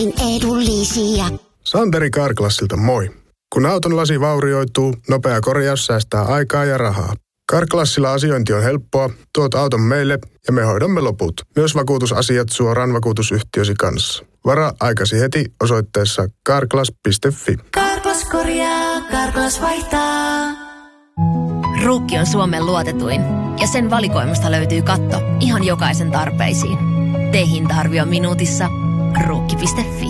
edullisia. Santeri Carglassilta moi. Kun auton lasi vaurioituu, nopea korjaus säästää aikaa ja rahaa. Carglassilla asiointi on helppoa, tuot auton meille ja me hoidamme loput. Myös vakuutusasiat suoraan vakuutusyhtiösi kanssa. Varaa aikasi heti osoitteessa carglass.fi. Carglass korjaa, Carglass vaihtaa. Ruukki on Suomen luotetuin ja sen valikoimasta löytyy katto ihan jokaisen tarpeisiin. Tee hinta-arvio minuutissa. Ruukki.fi.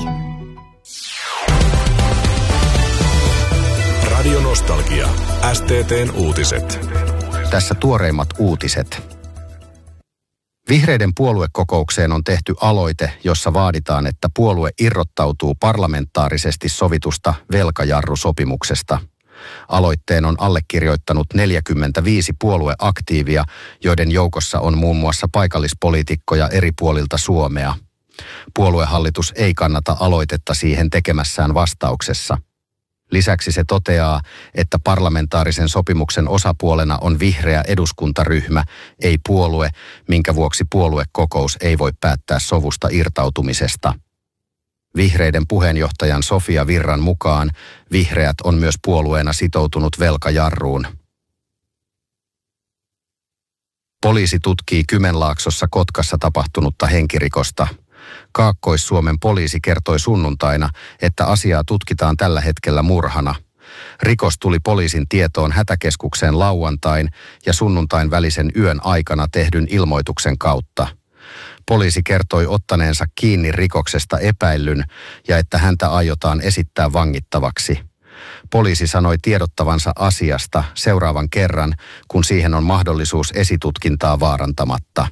Radio Nostalgia. STT:n uutiset. Tässä tuoreimmat uutiset. Vihreiden puoluekokoukseen on tehty aloite, jossa vaaditaan, että puolue irrottautuu parlamentaarisesti sovitusta velkajarrusopimuksesta. Aloitteen on allekirjoittanut 45 puolueaktiivia, joiden joukossa on muun muassa paikallispoliitikkoja eri puolilta Suomea. Puoluehallitus ei kannata aloitetta siihen tekemässään vastauksessa. Lisäksi se toteaa, että parlamentaarisen sopimuksen osapuolena on vihreä eduskuntaryhmä, ei puolue, minkä vuoksi puoluekokous ei voi päättää sovusta irtautumisesta. Vihreiden puheenjohtajan Sofia Virran mukaan vihreät on myös puolueena sitoutunut velkajarruun. Poliisi tutkii Kymenlaaksossa Kotkassa tapahtunutta henkirikosta. Kaakkois-Suomen poliisi kertoi sunnuntaina, että asiaa tutkitaan tällä hetkellä murhana. Rikos tuli poliisin tietoon hätäkeskukseen lauantain ja sunnuntain välisen yön aikana tehdyn ilmoituksen kautta. Poliisi kertoi ottaneensa kiinni rikoksesta epäillyn ja että häntä aiotaan esittää vangittavaksi. Poliisi sanoi tiedottavansa asiasta seuraavan kerran, kun siihen on mahdollisuus esitutkintaa vaarantamatta.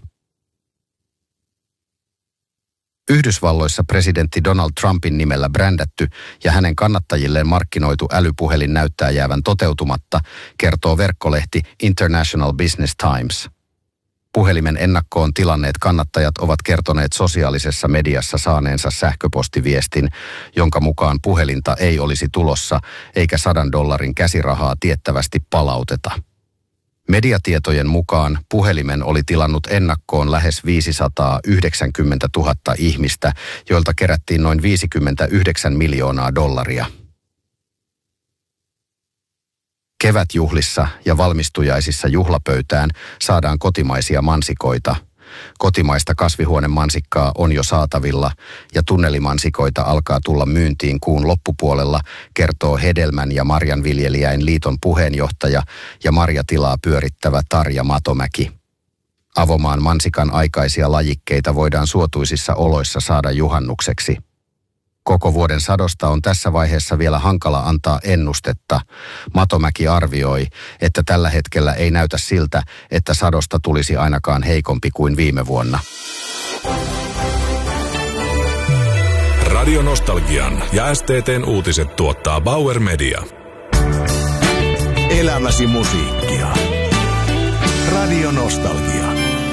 Yhdysvalloissa presidentti Donald Trumpin nimellä brändätty ja hänen kannattajilleen markkinoitu älypuhelin näyttää jäävän toteutumatta, kertoo verkkolehti International Business Times. Puhelimen ennakkoon tilanneet kannattajat ovat kertoneet sosiaalisessa mediassa saaneensa sähköpostiviestin, jonka mukaan puhelinta ei olisi tulossa eikä $100 käsirahaa tiettävästi palauteta. Mediatietojen mukaan puhelimen oli tilannut ennakkoon lähes 590 000 ihmistä, joilta kerättiin noin $59 miljoonaa. Kevätjuhlissa ja valmistujaisissa juhlapöytään saadaan kotimaisia mansikoita. Kotimaista kasvihuonemansikkaa on jo saatavilla ja tunnelimansikoita alkaa tulla myyntiin kuun loppupuolella, kertoo Hedelmän- ja Marjanviljelijäin liiton puheenjohtaja ja marjatilaa pyörittävä Tarja Matomäki. Avomaan mansikan aikaisia lajikkeita voidaan suotuisissa oloissa saada juhannukseksi. Koko vuoden sadosta on tässä vaiheessa vielä hankala antaa ennustetta. Matomäki arvioi, että tällä hetkellä ei näytä siltä, että sadosta tulisi ainakaan heikompi kuin viime vuonna. Radio Nostalgian ja STT:n uutiset tuottaa Bauer Media. Elämäsi musiikkia. Radio Nostalgia.